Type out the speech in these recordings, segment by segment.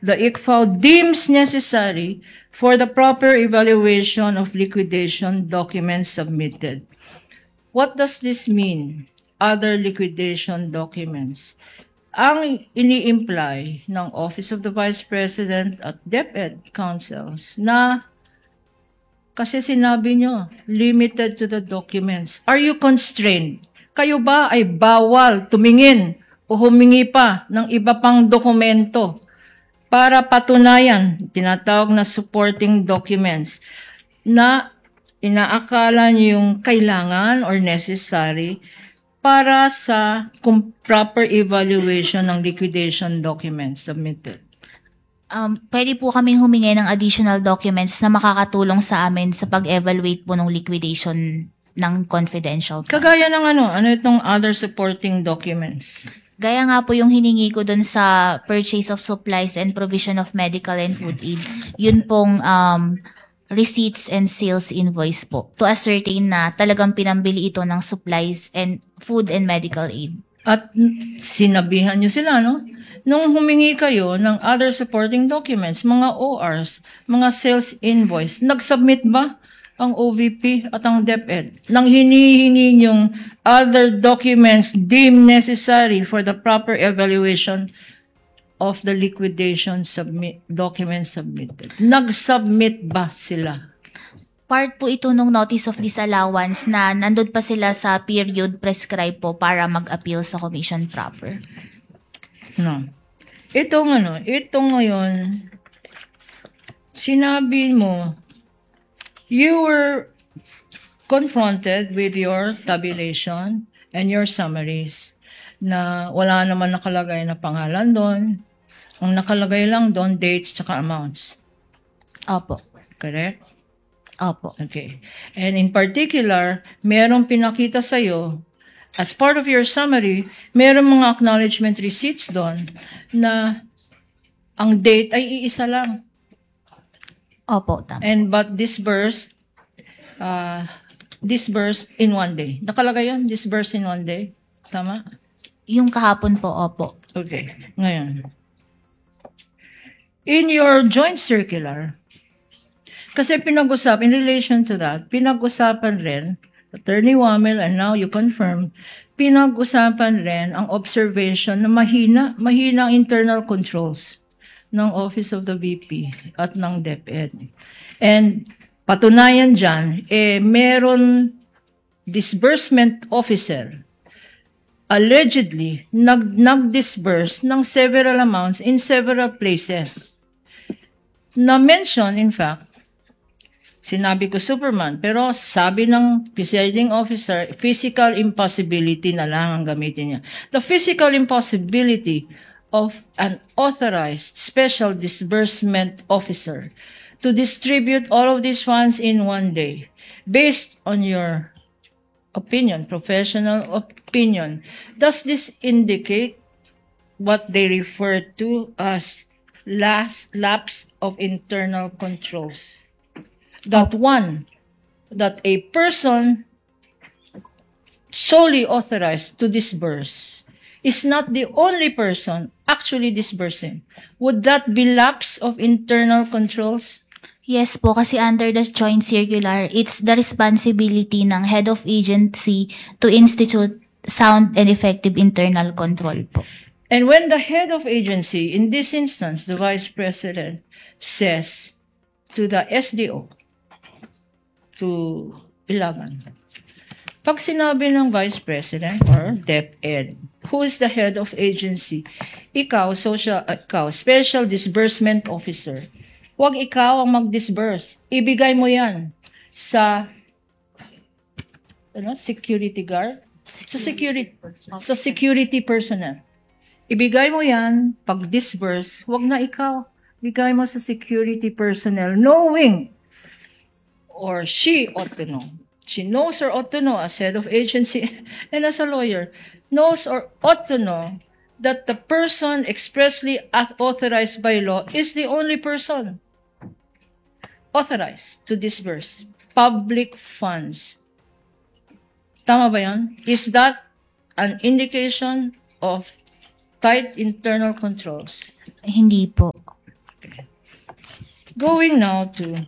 the ICFAO deems necessary for the proper evaluation of liquidation documents submitted. What does this mean? Other liquidation documents. Ang ini-imply ng Office of the Vice President at DepEd councils na kasi sinabi nyo, limited to the documents. Are you constrained? Kayo ba ay bawal tumingin o humingi pa ng iba pang dokumento para patunayan, tinatawag na supporting documents, na inaakala nyo yung kailangan or necessary para sa proper evaluation ng liquidation documents submitted? Pwede po kaming humingi ng additional documents na makakatulong sa amin sa pag-evaluate po ng liquidation ng confidential fund. Kagaya ng ano itong other supporting documents? Gaya nga po yung hiningi ko dun sa purchase of supplies and provision of medical and food aid. Yun pong receipts and sales invoice po to ascertain na talagang pinambili ito ng supplies and food and medical aid. At sinabihan nyo sila, no? Nung humingi kayo ng other supporting documents, mga ORs, mga sales invoice, nag-submit ba ang OVP at ang DepEd nang hinihingi nyong other documents deemed necessary for the proper evaluation of the liquidation documents submitted? Nag-submit ba sila? Part po ito ng notice of disallowance na nandun pa sila sa period prescribed po para mag-appeal sa commission proper. No. Ito ngayon, sinabi mo, you were confronted with your tabulation and your summaries na wala naman nakalagay na pangalan doon. Ang nakalagay lang doon, dates tsaka amounts. Opo. Correct? Opo. Okay. And in particular, merong pinakita sa'yo, as part of your summary, merong mga acknowledgement receipts doon na ang date ay iisa lang. Opo, tama. But disbursed in one day. Nakalagay yun, disbursed in one day. Tama? Yung kahapon po, opo. Okay. Ngayon. In your joint circular, kasi in relation to that, pinag-usapan rin, Attorney Wamel, and now you confirm, pinag-usapan rin ang observation na mahina ang internal controls ng Office of the VP at ng DepEd. And patunayan dyan, meron disbursement officer allegedly nag-disburse ng several amounts in several places. Na-mention, in fact, sinabi ko Superman, pero sabi ng presiding officer, physical impossibility na lang ang gamitin niya. The physical impossibility of an authorized special disbursement officer to distribute all of these funds in one day, based on your opinion, professional opinion. Does this indicate what they refer to as lapse of internal controls? That a person solely authorized to disburse is not the only person actually disbursing. Would that be lapse of internal controls? Yes po, kasi under the joint circular, it's the responsibility ng head of agency to institute sound and effective internal control po. And when the head of agency, in this instance, the Vice President, says to the SDO, to 11. Pag sinabi ng Vice President or DepEd, who is the head of agency, ikaw, Special Disbursement Officer, huwag ikaw ang mag-disburse. Ibigay mo yan sa security guard, sa security personnel. Ibigay mo yan, pag-disburse, huwag na ikaw. Ibigay mo sa security personnel, knowing or she ought to know. She knows or ought to know as head of agency and as a lawyer, knows or ought to know that the person expressly authorized by law is the only person authorized to disburse public funds. Tama ba yan? Is that an indication of tight internal controls? Hindi po. Going now to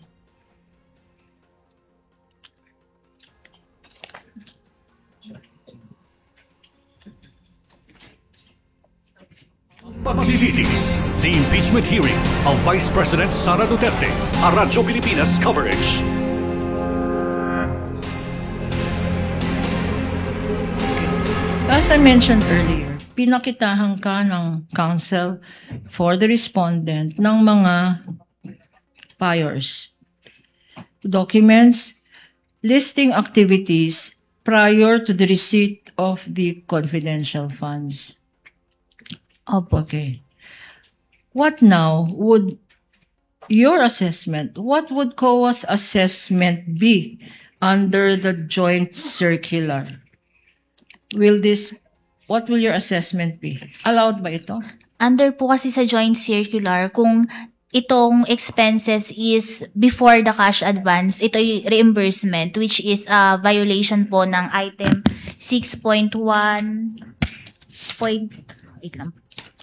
Paglilitis, the impeachment hearing of Vice President Sara Duterte, a Radyo Pilipinas coverage. As I mentioned earlier, pinakitahan ka ng counsel for the respondent ng mga priors. Documents listing activities prior to the receipt of the confidential funds. Opo. Okay. What now would your assessment, what would COA's assessment be under the joint circular? What will your assessment be? Allowed ba ito? Under po kasi sa joint circular, kung itong expenses is before the cash advance, ito yung reimbursement, which is a violation po ng item 6.1. Wait lang.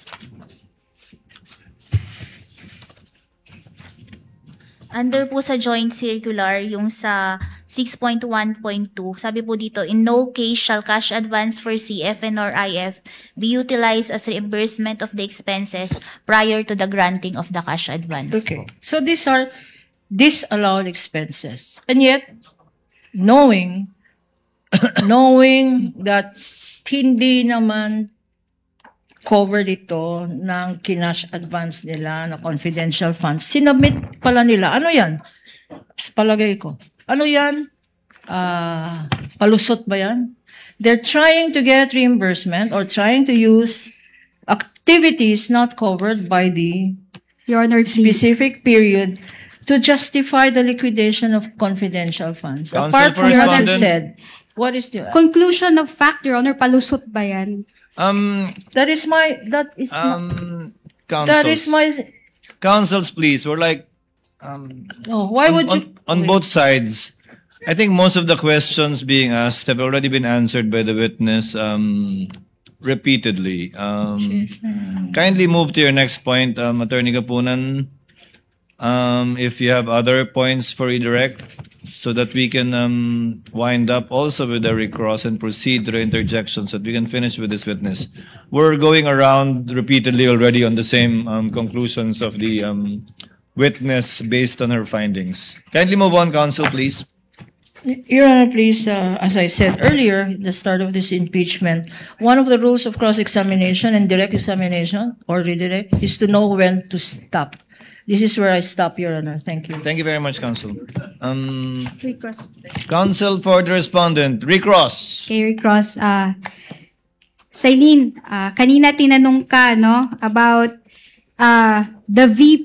Under po sa joint circular, yung sa 6.1.2, sabi po dito, in no case shall cash advance for CFN or IF be utilized as reimbursement of the expenses prior to the granting of the cash advance. Okay. So these are disallowed expenses. And yet, knowing that hindi naman covered ito ng kinash advance nila na confidential funds, sinubmit pala nila. Ano yan? Palagay ko. Ano yan? Palusot ba yan? They're trying to get reimbursement or trying to use activities not covered by the Your Honor, please. specific period to justify the liquidation of confidential funds. Counsel Apart for from what you respondent. said, what is the... Conclusion of fact, Your Honor, palusot ba yan? That is my... Counsels, please. We're like, why would you... on both sides, I think most of the questions being asked have already been answered by the witness repeatedly. Kindly move to your next point, Attorney Kapunan. If you have other points for redirect, so that we can wind up also with the recross and proceed to the interjections, so that we can finish with this witness. We're going around repeatedly already on the same conclusions of the witness based on her findings. Kindly move on, counsel, please. Your Honor, please, as I said earlier, at the start of this impeachment, one of the rules of cross-examination and direct examination or redirect is to know when to stop. This is where I stop, Your Honor. Thank you. Thank you very much, counsel. Recross. Counsel for the respondent, recross. Okay, recross. Sailin, kanina tinanong ka, no, about the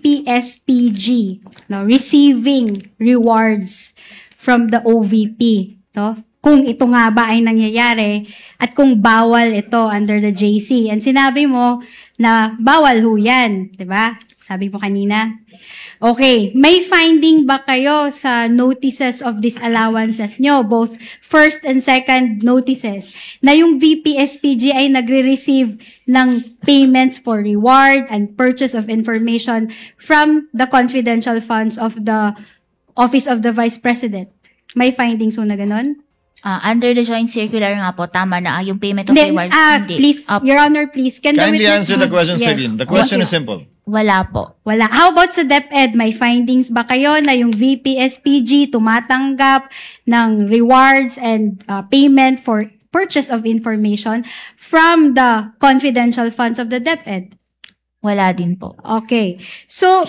VPSPG, no, receiving rewards from the OVP, no? Kung ito nga ba ay nangyayari at kung bawal ito under the JC. And sinabi mo na bawal ho yan, di ba? Sabi mo kanina. Okay, may finding ba kayo sa notices of disallowances nyo, both first and second notices, na yung VPSPG ay nagre-receive ng payments for reward and purchase of information from the confidential funds of the Office of the Vice President? May findings mo na ganon? Under the joint circular nga po, tama na yung payment of rewards. Hindi. Please, Your Honor, please. Can the Kindly witness answer the question, Yes. Celine. The question is simple. Wala po. Wala. How about sa DepEd? May findings ba kayo na yung VPSPG tumatanggap ng rewards and payment for purchase of information from the confidential funds of the DepEd? Wala din po. Okay. So,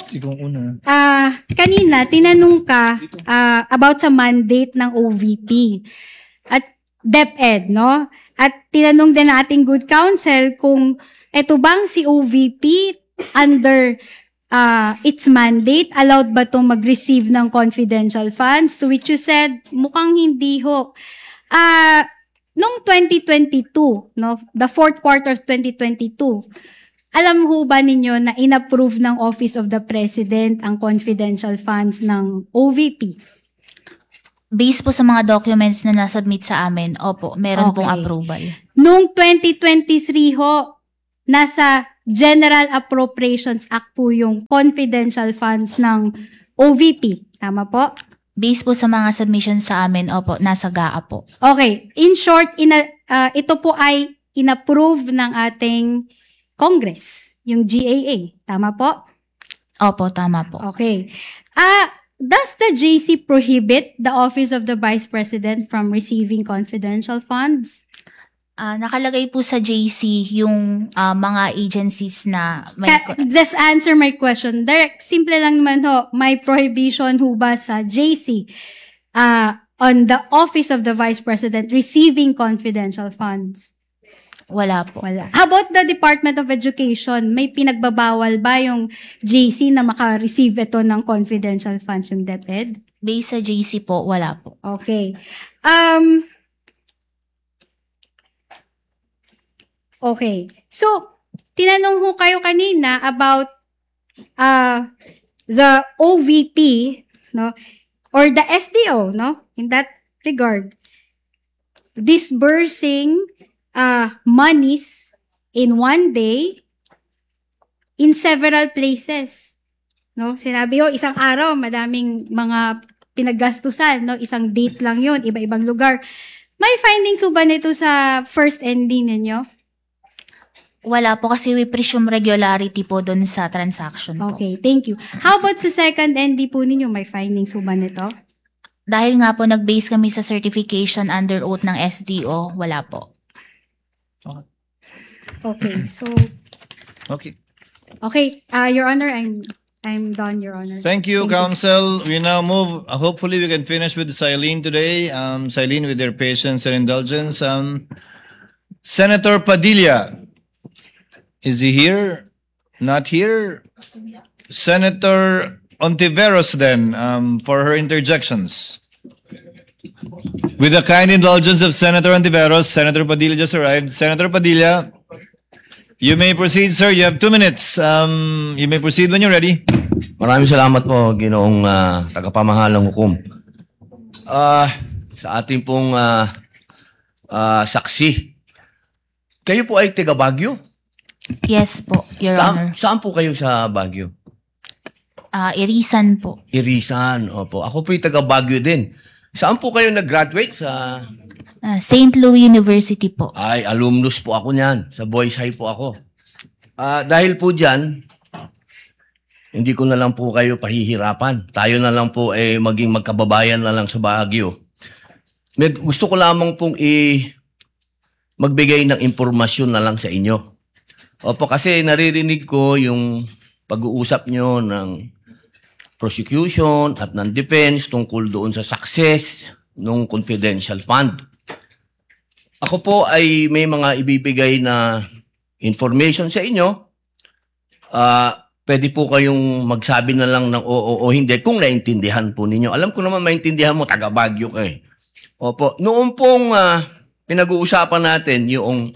kanina, tinanong ka about sa mandate ng OVP at DepEd, no? At tinanong din nating good counsel kung eto bang si OVP under its mandate, allowed ba itong mag-receive ng confidential funds? To which you said, mukhang hindi ho. Noong 2022, no? The fourth quarter of 2022, alam ho ba ninyo na inapprove ng Office of the President ang confidential funds ng OVP? Based po sa mga documents na nasubmit sa amin, opo, meron pong Okay. approval. Noong 2023 ho, nasa General Appropriations Act po yung confidential funds ng OVP. Tama po? Based po sa mga submission sa amin, opo, nasa GAA po. Okay. In short, ito po ay inapprove ng ating Congress, yung GAA. Tama po? Opo, tama po. Okay. Does the JC prohibit the Office of the Vice President from receiving confidential funds? Nakalagay po sa JC yung mga agencies na may... Just answer my question. Direct, simple lang naman ho. May prohibition ho ba sa JC on the Office of the Vice President receiving confidential funds? Wala po. Wala. How about the Department of Education? May pinagbabawal ba yung JC na maka-receive ito ng confidential funds yung DepEd? Based sa JC po, wala po. Okay. Okay. So, tinanong ho kayo kanina about the OVP, no? Or the SDO, no? In that regard. Disbursing monies in one day in several places. No? Sinabi ho, isang araw, madaming mga pinaggastusan, no? Isang date lang yun, iba-ibang lugar. May findings ho ba nito sa first ND ninyo? Wala po kasi we presume regularity po doon sa transaction po. Okay, thank you. How about sa second ND po ninyo? May findings ho ba nito? Dahil nga po nag-base kami sa certification under oath ng SDO, wala po. Okay, so Okay. okay, Your Honor, I'm done, Your Honor. Thank you, Counsel. We now move. Hopefully, we can finish with Silene today. Silene, with your patience and indulgence. Senator Padilla, is he here? Not here. Senator Ontiveros, then, for her interjections. With the kind indulgence of Senator Ontiveros, Senator Padilla just arrived. Senator Padilla, you may proceed, sir. You have 2 minutes. You may proceed when you're ready. Maraming salamat po, Ginoong tagapamahalang hukom. Sa ating pong saksi, kayo po ay taga Baguio? Yes po, Your Honor. Saan po kayo sa Baguio? Irisan po. Irisan, opo. Ako po ay taga Baguio din. Saan po kayo nag-graduate? Sa... St. Louis University po. Ay, alumnus po ako niyan. Sa Boys High po ako. Dahil po dyan, hindi ko na lang po kayo pahihirapan. Tayo na lang po maging magkababayan na lang sa Baguio. Gusto ko lamang pong magbigay ng impormasyon na lang sa inyo. Opo, kasi naririnig ko yung pag-uusap nyo ng prosecution at ng defense tungkol doon sa success ng confidential fund. Ako po ay may mga ibibigay na information sa inyo. Pwede po kayong magsabi na lang ng oo o hindi kung naintindihan po ninyo. Alam ko naman maintindihan mo, taga Baguio ka eh. Opo, noong pong pinag-uusapan natin yung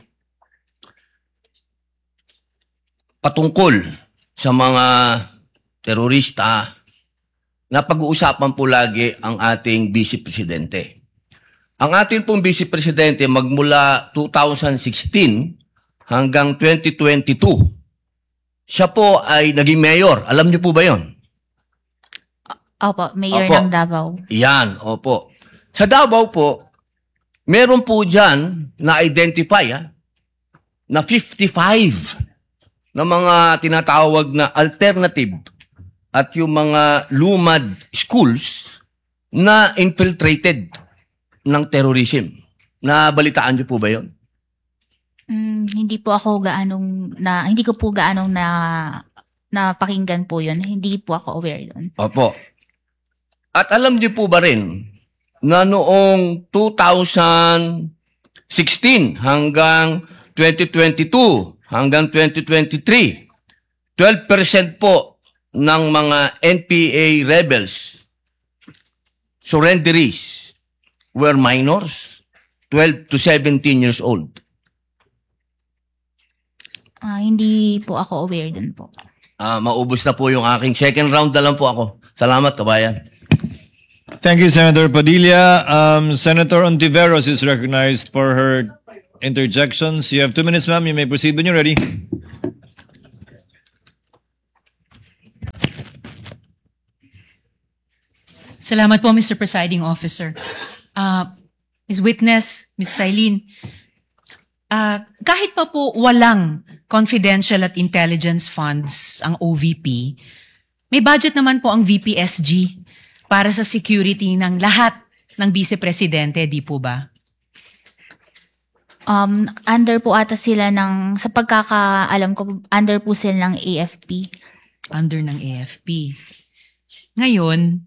patungkol sa mga terorista, na pag-uusapan po lagi ang ating Vice Presidente. Ang ating pong Vice Presidente magmula 2016 hanggang 2022, siya po ay naging mayor. Alam niyo po ba yon? Opo, mayor Opo. ng Davao. Yan, opo. Sa Davao po, meron po dyan na-identify na 55 na mga tinatawag na alternative at yung mga lumad schools na infiltrated ng terrorism. Nabalitaan niyo po ba yon? Hindi ko po gaanong napakinggan po yun. Hindi po ako aware doon. Opo. At alam niyo po ba rin na noong 2016 hanggang 2022 hanggang 2023, 12% po ng mga NPA rebels, surrenderies, were minors, 12 to 17 years old. Hindi po ako aware dun po. Maubos na po yung aking second round na lang po ako. Salamat, kabayan. Thank you, Senator Padilla. Senator Ontiveros is recognized for her interjections. You have 2 minutes, ma'am. You may proceed when you're ready. Salamat po, Mr. Presiding Officer. Ms. Witness, Ms. Sailin, kahit pa po walang confidential at intelligence funds ang OVP, may budget naman po ang VPSG para sa security ng lahat ng Vice-Presidente, di po ba? Under po ata sila sa pagkakaalam ko, under po sila ng AFP. Under ng AFP. Ngayon,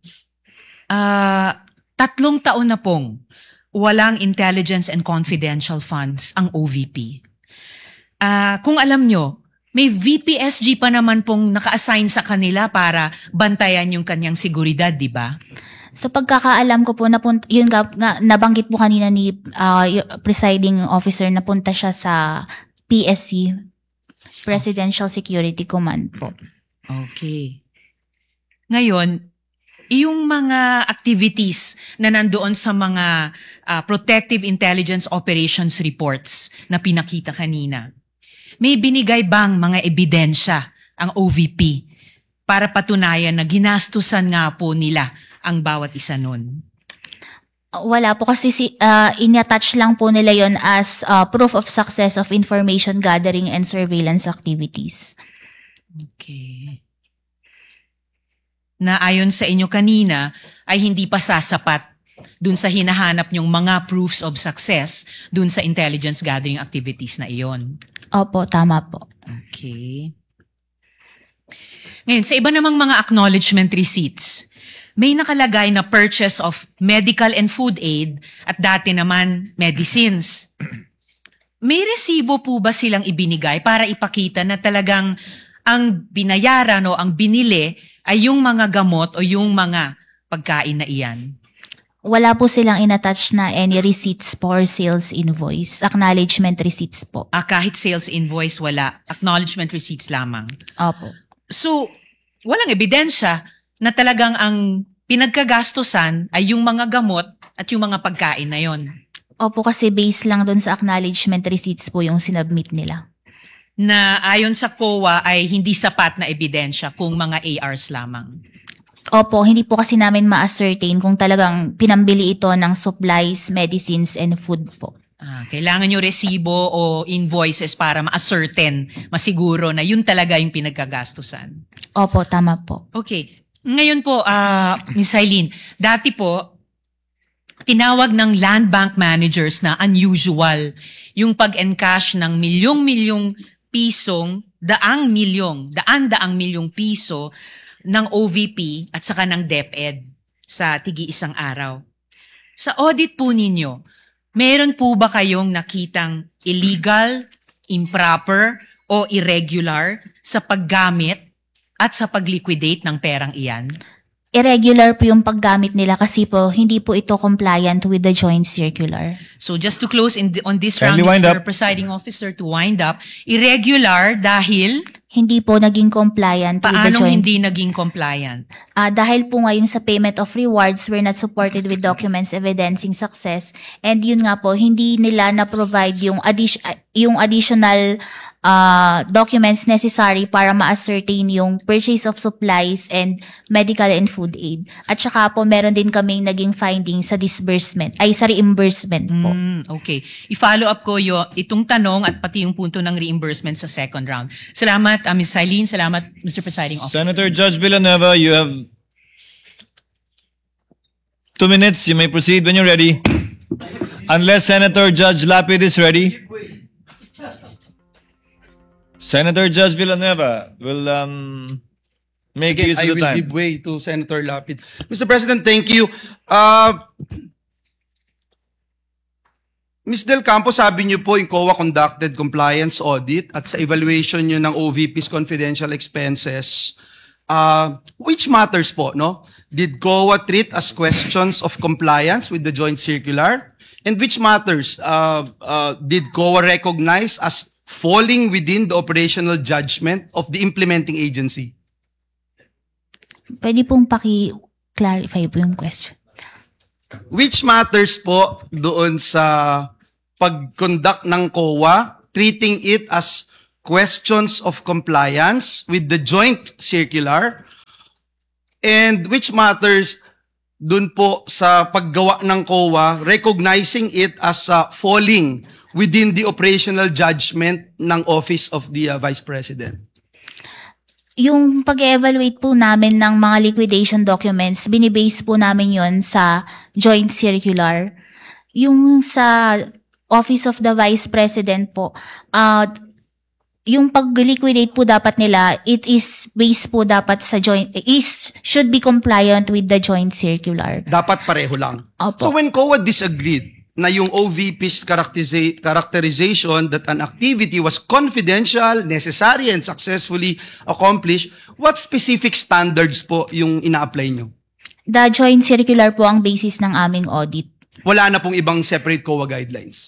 3 taon na pong walang intelligence and confidential funds ang OVP. Kung alam nyo, may VPSG pa naman pong naka-assign sa kanila para bantayan yung kanyang seguridad, di ba? Sa pagkakaalam ko po, yun nga, nabanggit po kanina ni presiding officer, napunta siya sa PSC, Presidential Security Command po. Okay. Ngayon, yung mga activities na nandoon sa mga Protective Intelligence Operations reports na pinakita kanina, may binigay bang mga ebidensya ang OVP para patunayan na ginastusan nga po nila ang bawat isa nun? Wala po kasi in-attach lang po nila yon as proof of success of information gathering and surveillance activities. Okay. Na ayon sa inyo kanina ay hindi pa sasapat dun sa hinahanap nyong mga proofs of success dun sa intelligence gathering activities na iyon. Opo, tama po. Okay. Ngayon, sa iba namang mga acknowledgement receipts, may nakalagay na purchase of medical and food aid at dati naman medicines. May resibo po ba silang ibinigay para ipakita na talagang ang binayaran o ang binili ay yung mga gamot o yung mga pagkain na iyan? Wala po silang inattach na any receipts for sales invoice. Acknowledgement receipts po. Kahit sales invoice, wala. Acknowledgement receipts lamang. Opo. So, walang ebidensya na talagang ang pinagkagastusan ay yung mga gamot at yung mga pagkain na yon. Opo, kasi based lang doon sa acknowledgement receipts po yung sinubmit nila. Na ayon sa COA ay hindi sapat na ebidensya kung mga ARs lamang. Opo, hindi po kasi namin ma-ascertain kung talagang pinambili ito ng supplies, medicines, and food po. Kailangan nyo resibo o invoices para ma-ascertain, masiguro na yun talaga yung pinagkagastusan. Opo, tama po. Okay. Ngayon po, Ms. Hailin, dati po, tinawag ng land bank managers na unusual yung pag-encash ng milyong-milyong pisong, daan-daang milyong piso ng OVP at saka ng DepEd sa tigi-isang araw. Sa audit po ninyo, meron po ba kayong nakitang illegal, improper, o irregular sa paggamit at sa pag-liquidate ng perang iyan? Irregular po yung paggamit nila kasi po hindi po ito compliant with the joint circular. So just to close on this Kindly round, wind Mr. up. Presiding Officer, to wind up, irregular dahil Hindi po naging compliant with the paanong joint. hindi naging compliant? Dahil po ngayon sa payment of rewards, we're not supported with documents evidencing success. And yun nga po, hindi nila na-provide yung additional documents necessary para ma-ascertain yung purchase of supplies and medical and food aid. At saka po, meron din kaming naging finding sa sa reimbursement po. Okay. I-follow up ko itong tanong at pati yung punto ng reimbursement sa second round. Salamat, Ms. Hailin. Salamat, Mr. Presiding Officer. Senator Judge Villanueva, you have 2 minutes. You may proceed when you're ready. Unless Senator Judge Lapid is ready. Senator Judge Villanueva will make use I of the will time. give way to Senator Lapid. Mr. President, thank you. Ms. Del Campo, sabi niyo po yung COA conducted compliance audit at sa evaluation niyo ng OVP's confidential expenses, which matters po, no? Did COA treat as questions of compliance with the joint circular? And which matters, did COA recognize as falling within the operational judgment of the implementing agency? Pwede pong paki-clarify po yung question. Which matters po doon sa pag-conduct ng COA, treating it as questions of compliance with the joint circular, and which matters dun po sa paggawa ng COA, recognizing it as falling within the operational judgment ng Office of the Vice President? Yung pag-evaluate po namin ng mga liquidation documents, binibase po namin yon sa joint circular. Yung sa Office of the Vice President po, yung pag-liquidate po dapat nila, it is based po dapat sa should be compliant with the joint circular. Dapat pareho lang. Opo. So when COA disagreed na yung OVP's characterization that an activity was confidential, necessary, and successfully accomplished, what specific standards po yung ina-apply nyo? The joint circular po ang basis ng aming audit. Wala na pong ibang separate COA guidelines.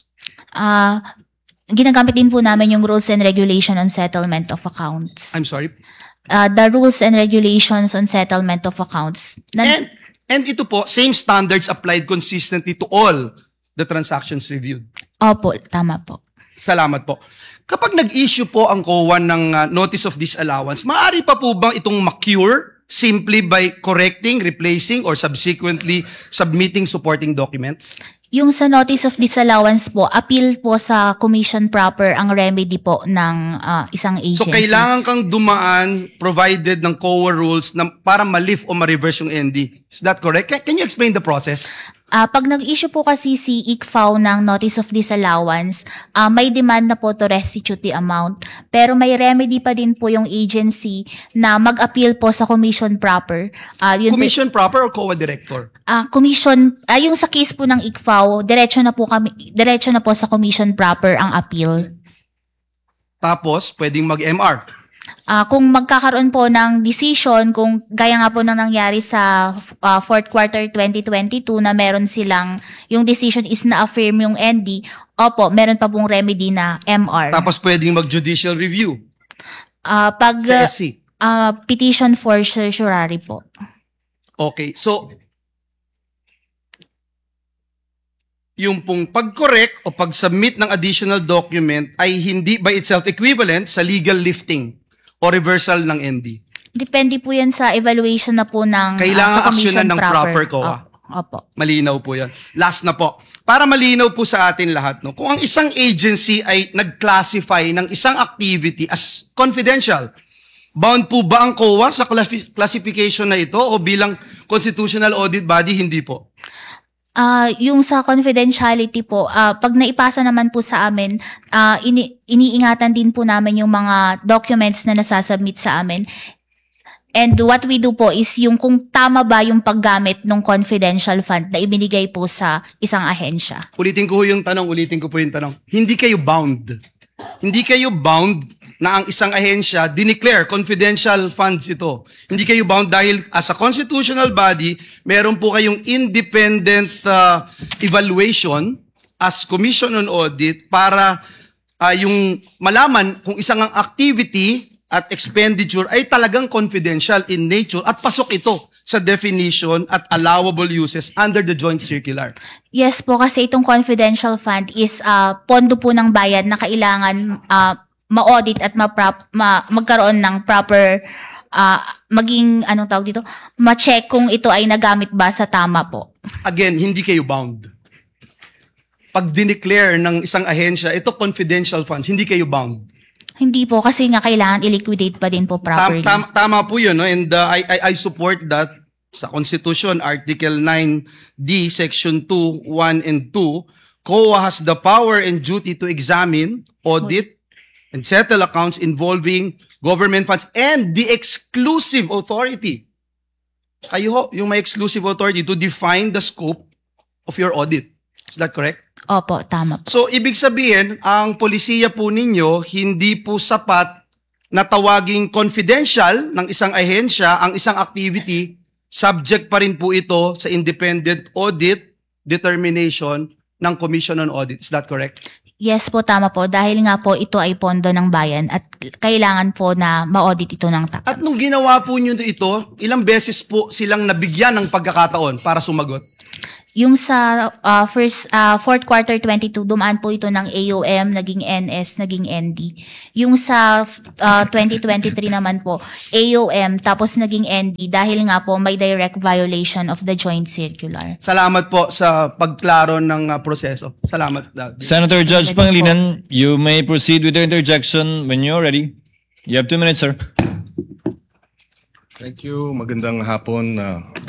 Ginagamit din po namin yung rules and regulation on settlement of accounts. I'm sorry? The rules and regulations on settlement of accounts. And ito po, same standards applied consistently to all the transactions reviewed. Opo, tama po. Salamat po. Kapag nag-issue po ang COA ng notice of disallowance, maaari pa po bang itong ma-cure simply by correcting, replacing, or subsequently submitting supporting documents? Yung sa notice of disallowance po, appeal po sa commission proper ang remedy po ng isang agency. So kailangan kang dumaan provided ng COA rules na para ma-lift o ma-reverse yung ND. Is that correct? Can you explain the process? Pag nag-issue po kasi si ICFAO ng notice of disallowance, may demand na po to restitute the amount. Pero may remedy pa din po yung agency na mag-appeal po sa commission proper. Commission proper or COA director? Commission, yung sa case po ng ICFAO, diretso na po sa commission proper ang appeal. Tapos, pwedeng mag-MR. Kung magkakaroon po ng decision, kung gaya nga po nang nangyari sa fourth quarter 2022 na meron silang, yung decision is na-affirm yung ND, opo, meron pa pong remedy na MR. Tapos pwedeng mag-judicial review Pag sa SC. petition for certiorari po. Okay, so yung pong pag-correct o pag-submit ng additional document ay hindi by itself equivalent sa legal lifting o reversal ng ND. Depende po yan sa evaluation na po ng Kailangan sa commission aksyonan ng proper COA. Opo. Malinaw po yan. Last na po. Para malinaw po sa atin lahat, no? Kung ang isang agency ay nag-classify ng isang activity as confidential, bound po ba ang COA sa classification na ito o bilang constitutional audit body, hindi po? Yung sa confidentiality po, pag naipasa naman po sa amin, iniingatan din po namin yung mga documents na nasasubmit sa amin. And what we do po is yung kung tama ba yung paggamit ng confidential fund na ibinigay po sa isang ahensya. Ulitin ko po yung tanong. Hindi kayo bound. Hindi kayo bound na ang isang ahensya dineclare confidential funds ito. Hindi kayo bound dahil as a constitutional body, meron po kayong independent evaluation as Commission on Audit para yung malaman kung isang ang activity at expenditure ay talagang confidential in nature at pasok ito sa definition at allowable uses under the joint circular. Yes po, kasi itong confidential fund is pondo po ng bayan na kailangan ma-audit at magkaroon ng proper ma-check kung ito ay nagamit ba sa tama po. Again, hindi kayo bound. Pag dineclare ng isang ahensya, ito confidential funds, hindi kayo bound. Hindi po, kasi nga kailangan i-liquidate pa din po properly. Tama po yun, no? And I support that sa Constitution, Article 9D, Section 2, 1 and 2, COA has the power and duty to examine, audit, and settle accounts involving government funds and the exclusive authority. Kayo ho, yung may exclusive authority to define the scope of your audit. Is that correct? Opo, tama po. So, ibig sabihin, ang polisiya po ninyo, hindi po sapat na tawaging confidential ng isang ahensya, ang isang activity, subject pa rin po ito sa independent audit determination ng Commission on Audit. Is that correct? Yes po, tama po. Dahil nga po ito ay pondo ng bayan at kailangan po na ma-audit ito ng tapat. At nung ginawa po nyo ito, ilang beses po silang nabigyan ng pagkakataon para sumagot? Yung sa fourth quarter 22, dumaan po ito ng AOM, naging NS, naging ND. Yung sa 2023 naman po, AOM, tapos naging ND dahil nga po may direct violation of the joint circular. Salamat po sa pagklaro ng proseso. Salamat. Senator Judge Pangilinan, you may proceed with your interjection when you're ready. You have 2 minutes, sir. Thank you. Magandang hapon.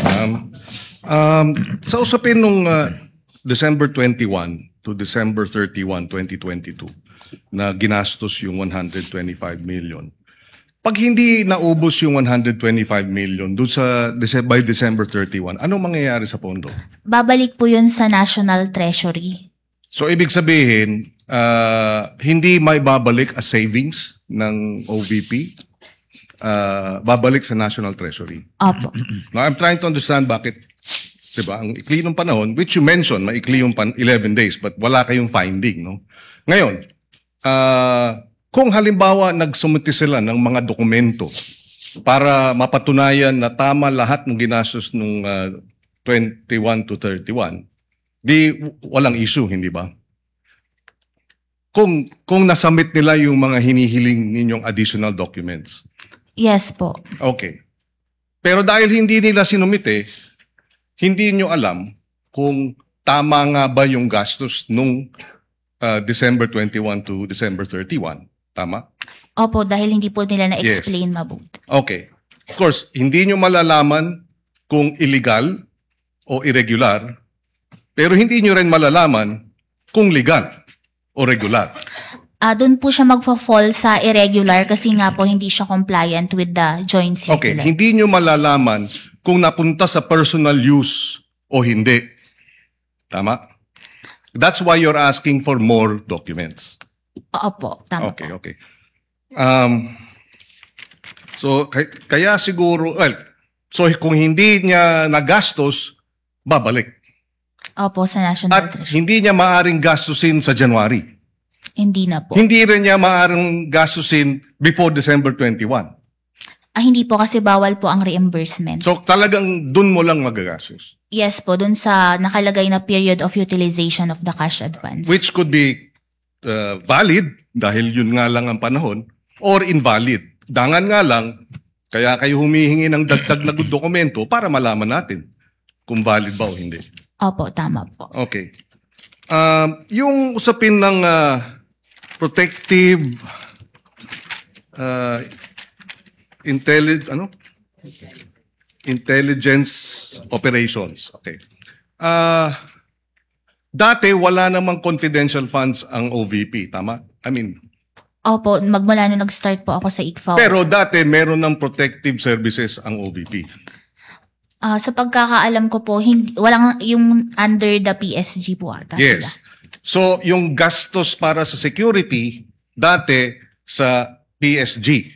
Sa usapin nung December 21 to December 31, 2022 na ginastos yung 125 million. Pag hindi naubos yung 125 million doon sa by December 31, anong mangyayari sa pondo? Babalik po yun sa National Treasury. So ibig sabihin, hindi may babalik as savings ng OVP, babalik sa National Treasury. Opo. Now, I'm trying to understand bakit, diba, ang ikli ng panahon, which you mentioned, maikli yung 11 days, but wala kayong finding, no? Ngayon, kung halimbawa nagsumiti sila ng mga dokumento para mapatunayan na tama lahat ng ginastos nung 21 to 31, di walang issue, hindi ba? Kung nasubmit nila yung mga hinihiling ninyong additional documents. Yes po. Okay. Pero dahil hindi nila sinumite, hindi nyo alam kung tama nga ba yung gastos nung December 21 to December 31. Tama? Opo, dahil hindi po nila na-explain mabuti. Okay. Of course, hindi nyo malalaman kung illegal o irregular, pero hindi nyo rin malalaman kung legal o regular. Doon po siya magfa-fall sa irregular kasi nga po hindi siya compliant with the joint circular. Okay, hindi nyo malalaman kung napunta sa personal use o hindi. Tama? That's why you're asking for more documents. Opo, tama Okay, po. okay. So, kaya siguro, so kung hindi niya nagastos, babalik. Opo, sa National At Treasury. hindi niya maaring gastusin sa January. Hindi na po. Hindi rin niya maaring gastusin before December 21. Hindi po kasi bawal po ang reimbursement. So talagang dun mo lang magagastos. Yes po, dun sa nakalagay na period of utilization of the cash advance. Which could be valid dahil yun nga lang ang panahon or invalid. Dangan nga lang, kaya kayo humihingi ng dagdag na dokumento para malaman natin kung valid ba o hindi. Opo, tama po. Okay. Yung usapin ng protective intelligence operations. Okay. Dati wala namang confidential funds ang OVP, tama? I mean, Opo, magmula nung nag-start po ako sa ICFAO. pero dati meron ng protective services ang OVP. Sa pagkakaalam ko po, walang yung under the PSG po ata sila. Yes. So, yung gastos para sa security, dati sa PSG.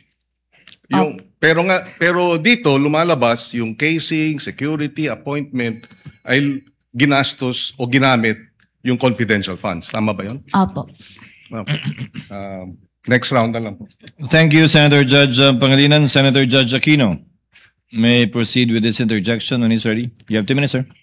Pero dito, lumalabas yung casing, security, appointment, ay ginastos o ginamit yung confidential funds. Tama ba yun? Opo. Okay. Next round na lang po. Thank you, Senator Judge Pangilinan. Senator Judge Aquino may proceed with this interjection when he's ready. You have 2 minutes, sir.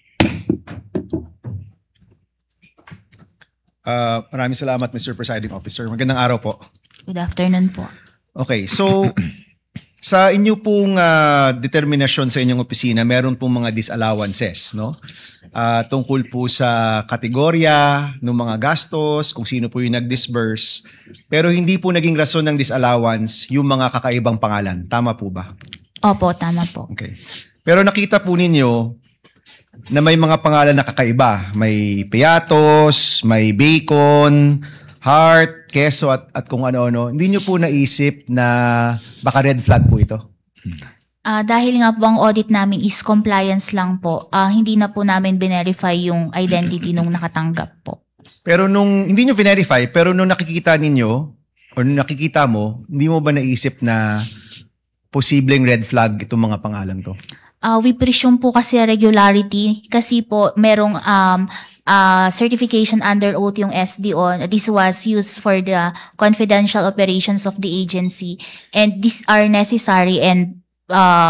Maraming salamat, Mr. Presiding Officer. Magandang araw po. Good afternoon po. Okay, so sa inyo pong determinasyon sa inyong opisina, meron pong mga disallowances, no? Tungkol po sa kategorya ng mga gastos, kung sino po yung nag-disburse. Pero hindi po naging rason ng disallowance yung mga kakaibang pangalan. Tama po ba? Opo, tama po. Okay. Pero nakita po ninyo na may mga pangalan na kakaiba. May Piatos, may Bacon, Heart, Queso at kung ano-ano. Hindi nyo po naisip na baka red flag po ito? Dahil nga po ang audit namin is compliance lang po, hindi na po namin verify yung identity nung nakatanggap po. Pero hindi nyo verify, pero nung nakikita ninyo, o nung nakikita mo, hindi mo ba naisip na posibleng red flag itong mga pangalan to? We presume po kasi regularity kasi po merong certification under oath yung SDO. This was used for the confidential operations of the agency and these are necessary and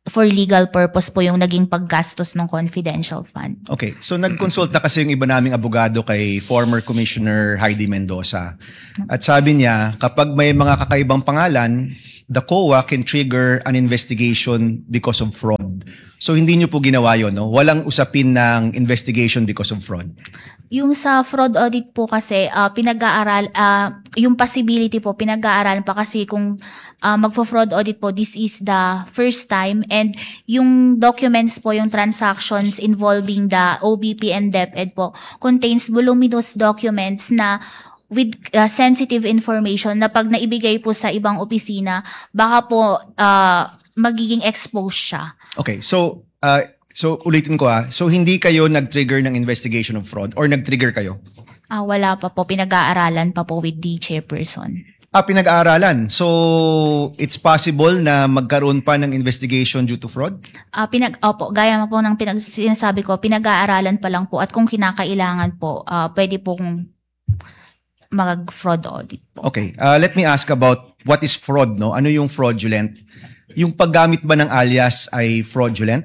for legal purpose po yung naging paggastos ng confidential fund. Okay, so nag-consult na kasi yung iba naming abogado kay former Commissioner Heidi Mendoza. At sabi niya, kapag may mga kakaibang pangalan, the COA can trigger an investigation because of fraud. So hindi niyo po ginawa yun, no? Walang usapin ng investigation because of fraud. Yung sa fraud audit po kasi, pinag-aaral, yung possibility po, pinag-aaralan pa kasi kung magpo-fraud audit po, this is the first time, and yung documents po, yung transactions involving the OBP and DepEd po, contains voluminous documents na with sensitive information na pag naibigay po sa ibang opisina, baka po magiging exposed siya. Okay, so ulitin ko so hindi kayo nag-trigger ng investigation of fraud or nag-trigger kayo? Wala pa po, pinag-aaralan pa po with the chairperson. Pinag-aaralan. So, it's possible na magkaroon pa ng investigation due to fraud? Opo, gaya po ng sinasabi ko, pinag-aaralan pa lang po at kung kinakailangan po, pwede pong mag-fraud audit po. Okay, let me ask about what is fraud, no? Ano yung fraudulent? Yung paggamit ba ng alias ay fraudulent?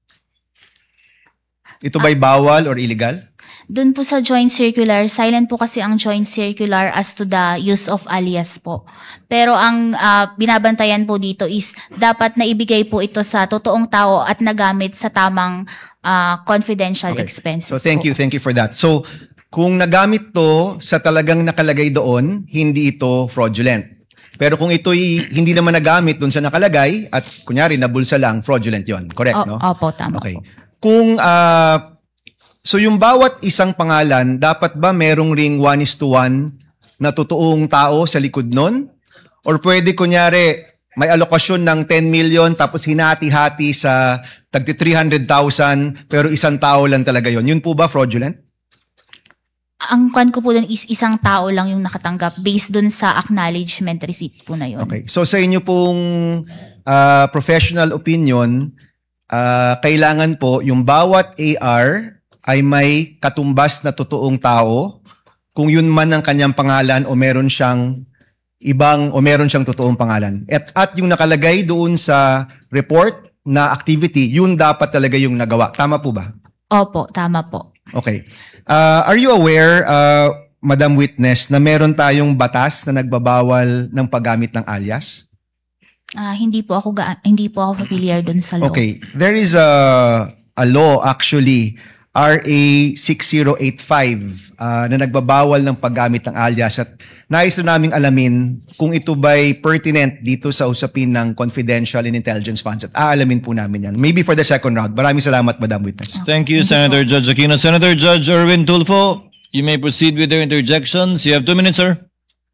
Ito ba'y bawal or illegal? Doon po sa joint circular, silent po kasi ang joint circular as to the use of alias po. Pero ang binabantayan po dito is dapat na ibigay po ito sa totoong tao at nagamit sa tamang confidential expenses. So thank you for that. So kung nagamit to sa talagang nakalagay doon, hindi ito fraudulent. Pero kung ito'y hindi naman nagamit doon sa nakalagay at kunyari nabulsa lang, fraudulent yon. Correct, no? Opo, tama okay. po. Kung so yung bawat isang pangalan, dapat ba merong ring 1:1 na totoong tao sa likod nun? Or pwede kunyari may alokasyon ng 10 million tapos hinati-hati sa tagti 300,000 pero isang tao lang talaga yon. Yun po ba fraudulent? Ang kwan ko po dun is isang tao lang yung nakatanggap based dun sa acknowledgement receipt po na yun. Okay. So sa inyo pong professional opinion, kailangan po yung bawat AR ay may katumbas na totoong tao, kung yun man ang kanyang pangalan o meron siyang totoong pangalan. At yung nakalagay doon sa report na activity, yun dapat talaga yung nagawa. Tama po ba? Opo, tama po. Okay. Are you aware, Madam Witness, na meron tayong batas na nagbabawal ng paggamit ng alias? Hindi po ako familiar dun sa law. Okay. There is a law actually, RA 6085, na nagbabawal ng paggamit ng alias at nais na naming alamin kung ito ba'y pertinent dito sa usapin ng confidential and intelligence funds at aalamin po namin yan. Maybe for the second round. Maraming salamat, Madam Witness. Thank you, Senator Judge Aquino. Senator Judge Erwin Tulfo, you may proceed with your interjections. You have 2 minutes, sir.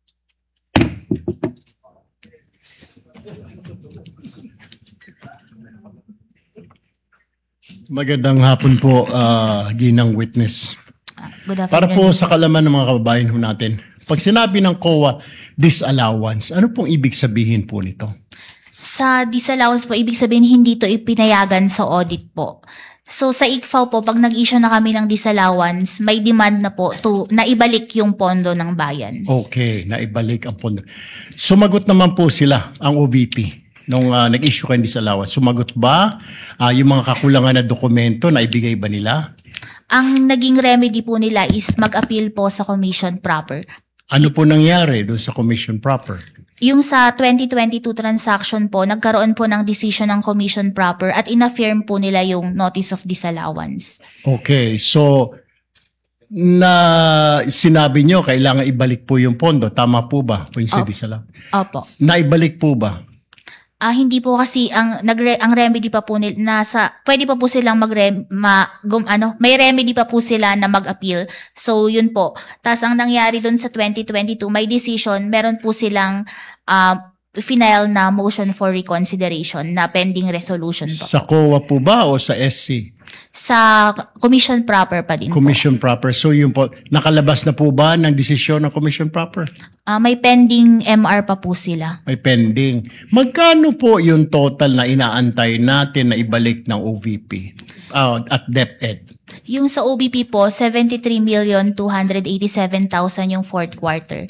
Magandang hapon po, ginang witness. Good afternoon. Para po sa kalaman ng mga kababayan ho natin, pag sinabi ng COA disallowance, ano pong ibig sabihin po nito? Sa disallowance po, ibig sabihin hindi ito ipinayagan sa audit po. So sa ICFAO po, pag nag-issue na kami ng disallowance, may demand na po to naibalik yung pondo ng bayan. Okay, naibalik ang pondo. Sumagot naman po sila, ang OVP. Nung nag-issue kayo ng disallowance, sumagot ba yung mga kakulangan na dokumento na ibigay ba nila? Ang naging remedy po nila is mag-appeal po sa commission proper. Ano po nangyari doon sa commission proper? Yung sa 2022 transaction po, nagkaroon po ng decision ng commission proper at inaffirm po nila yung notice of disallowance. Okay, so na sinabi nyo kailangan ibalik po yung pondo. Tama po ba? Yung sa disallowance? Opo. Naibalik po ba? Hindi po kasi ang remedy pa po nila pwede pa po silang may remedy pa po sila na mag-appeal. So yun po. Tapos ang nangyari doon sa 2022, may decision, meron po silang final na motion for reconsideration na pending resolution po. Sa COA po ba o sa SC? Sa commission proper pa din commission proper. So yun po, nakalabas na po ba ng desisyon ng commission proper? May pending MR pa po sila. May pending. Magkano po yung total na inaantay natin na ibalik ng OVP at DepEd? Yung sa OBP po, 73,287,000 yung fourth quarter.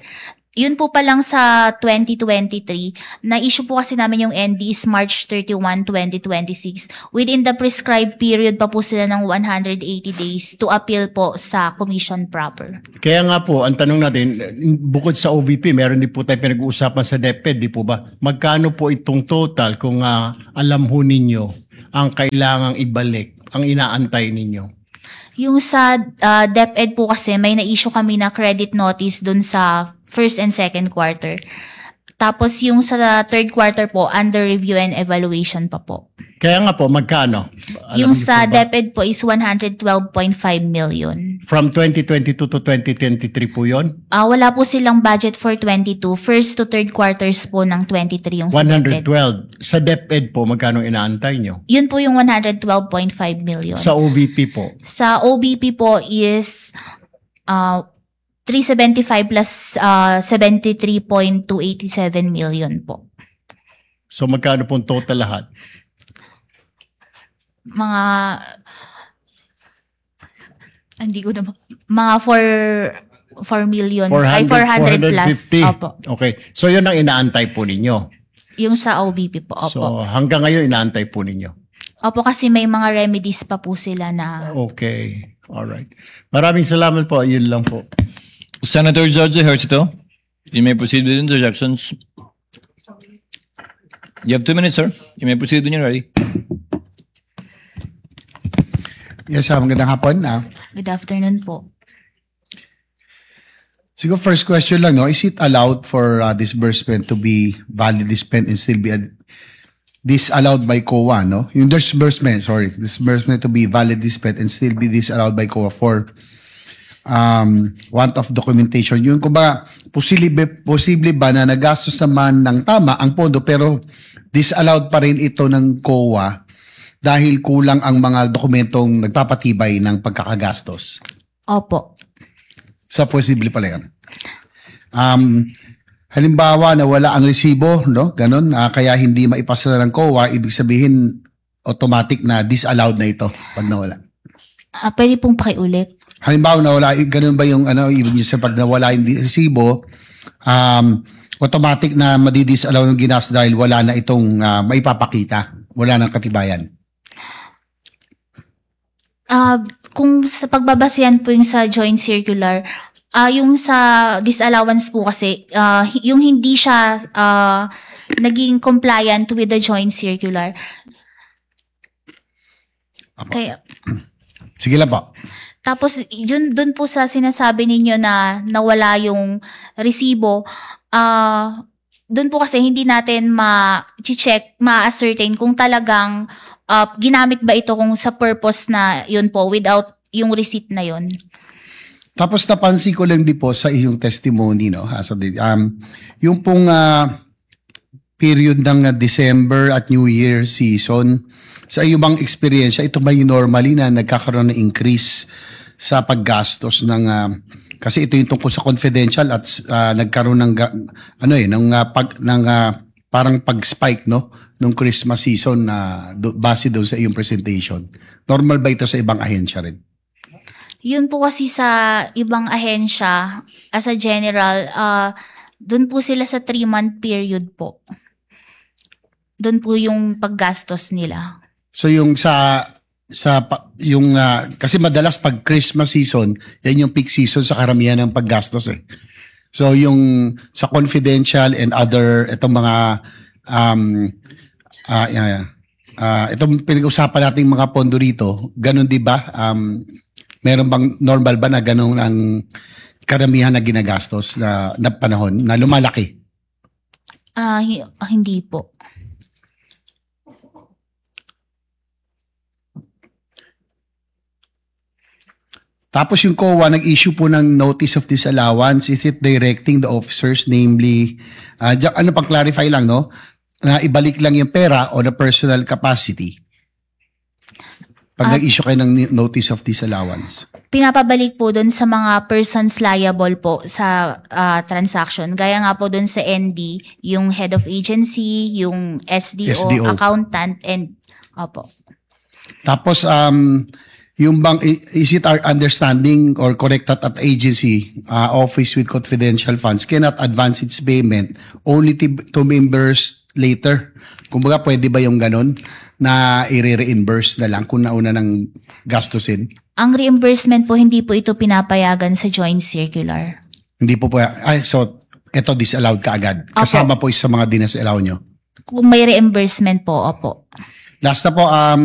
Yun po pa lang sa 2023, na-issue po kasi namin yung ND is March 31, 2026. Within the prescribed period pa po sila ng 180 days to appeal po sa commission proper. Kaya nga po, ang tanong natin, bukod sa OVP, meron din po tayo pinag-uusapan sa DepEd, di po ba? Magkano po itong total kung alam ho ninyo ang kailangang ibalik, ang inaantay ninyo? Yung sa DepEd po kasi, may na-issue kami na credit notice dun sa first and second quarter. Tapos yung sa third quarter po, under review and evaluation pa po. Kaya nga po, magkano? Yung niyo sa po ba? DepEd po is 112.5 million. From 2022 to 2023 po yun? Wala po silang budget for 22. First to third quarters po ng 23 yung sa DepEd. 112. Sa DepEd po, magkano inaantay nyo? Yun po yung 112.5 million. Sa OVP po? Sa OBP po is 375 plus 73.287 million po. So magkano pong total lahat? Mga hindi ko na mga 4 million ay 400 plus. 450. Opo. Okay. So yun ang inaantay po ninyo. Yung sa OBP po. Opo. So hanggang ngayon inaantay po ninyo. Opo, kasi may mga remedies pa po sila na Okay. All right. Maraming salamat po. Yun lang po. Senator George Ejercito, you may proceed with interjections. You have 2 minutes, sir. You may proceed when you're ready. Yes, magandang hapon. good afternoon po. Siguro first question lang, no? Is it allowed for disbursement to be validly spent and still be disallowed by COA, no? Yung disbursement to be validly spent and still be disallowed by COA for want of documentation. Yun, kumbaga, posible ba na nagastos naman ng tama ang pondo pero disallowed pa rin ito ng COA dahil kulang ang mga dokumentong nagpapatibay ng pagkakagastos? Opo. Sa posible pala yan. Halimbawa na wala ang resibo, no? Ganon, kaya hindi maipasa ng COA, ibig sabihin automatic na disallowed na ito pag nawala. Pwede pong pakiulit. Halimbawa nawala, ganun ba yung ibig sa pag nawala yung resibo, automatic na madidisallow ng ginastos dahil wala na itong maipapakita, wala nang katibayan. Kung sa pagbabasihan po yung sa joint circular, yung sa disallowance po kasi, yung hindi siya naging compliant with the joint circular. Kaya, sige lang po. tapos, dun po sa sinasabi ninyo na nawala yung resibo, dun po kasi hindi natin ma-check, ma-ascertain kung talagang ginamit ba ito kung sa purpose na yun po without yung receipt na yun. Tapos napansin ko lang din po sa iyong testimony, no? Yung pong period ng December at New Year season, sa iyong bang experience, ito ba yung normally na nagkakaroon ng increase sa paggastos ng kasi ito yung tungkol sa confidential at nagkaroon ng parang pag-spike, no, nung Christmas season na base doon sa iyong presentation. Normal ba ito sa ibang ahensya rin? Yun po kasi sa ibang ahensya, as a general, dun po sila sa 3-month period po. Dun po yung paggastos nila. So yung kasi madalas pag Christmas season, yan yung peak season sa karamihan ng paggastos eh. So yung sa confidential and other itong mga itong pinag-usapan nating mga pondo rito, ganun 'di ba? Meron bang normal ba na ganun ang karamihan na ginagastos na panahon na lumalaki? Hindi po. Tapos yung COA nag-issue po ng notice of disallowance. Is it directing the officers, namely, ano pang clarify lang, no? Na ibalik lang yung pera o the personal capacity pag nag-issue kayo ng notice of disallowance? Pinapabalik po dun sa mga persons liable po sa transaction. Gaya nga po dun sa ND, yung head of agency, yung SDO. Accountant, and opo. Tapos, yung bang, is it our understanding or correct that agency, office with confidential funds cannot advance its payment only to be reimbursed later? Kumbaga, pwede ba yung ganon na i-reimburse na lang kung nauna ng gastusin? Ang reimbursement po, hindi po ito pinapayagan sa joint circular. Hindi po po, so, ito disallowed ka agad. Opo. Kasama po sa mga disallow nyo. Kung may reimbursement po, opo. Last na po,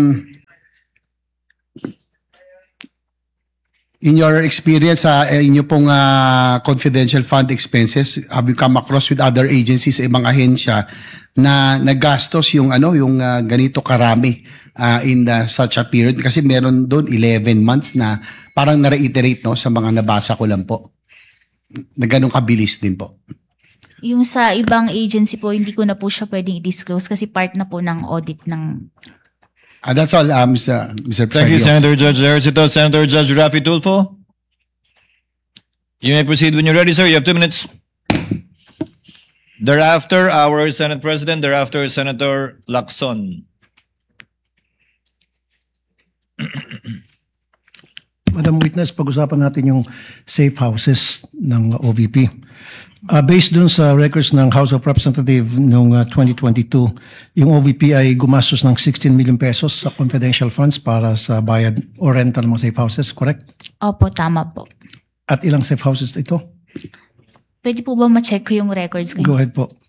in your experience sa inyo pong confidential fund expenses, have you come across with other agencies, ibang ahensya na nagastos yung ganito karami in such a period? Kasi meron doon 11 months na parang na-reiterate sa mga nabasa ko lang po. Na ganun kabilis din po. Yung sa ibang agency po, hindi ko na po siya pwedeng i-disclose kasi part na po ng audit ng... That's all, Mr. Thank you, Senator Judge Ejercito. Senator Judge Raffy Tulfo. You may proceed when you're ready, sir. You have 2 minutes. Thereafter, our Senate President. Thereafter, Senator Lacson. Madam Witness, pag-usapan natin yung safe houses ng OVP. Based dun sa records ng House of Representatives noong 2022, yung OVP ay gumastos ng 16 million pesos sa confidential funds para sa bayad o rental ng mga safe houses, correct? Opo, tama po. At ilang safe houses ito? Pwede po ba ma-check ko yung records ko? Go ahead po.